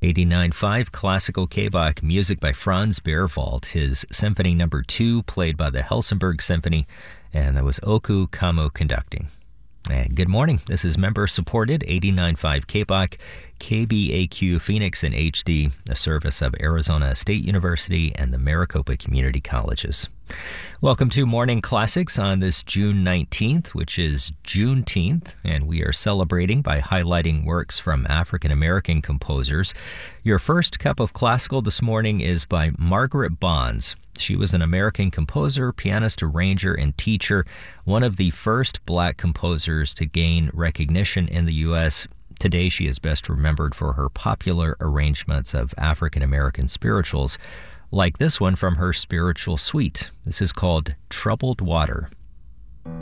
89.5 Classical K-Bach, music by Franz Berwald, his Symphony No. 2, played by the Helsingborg Symphony, and that was Oku Kamo conducting. And good morning. This is member-supported 89.5 K-Bach, KBAQ Phoenix in HD, a service of Arizona State University and the Maricopa Community Colleges. Welcome to Morning Classics on this June 19th, which is Juneteenth, and we are celebrating by highlighting works from African-American composers. Your first cup of classical this morning is by Margaret Bonds. She was an American composer, pianist, arranger, and teacher, one of the first black composers to gain recognition in the U.S. Today, she is best remembered for her popular arrangements of African-American spirituals, like this one from her spiritual suite. This is called Troubled Water.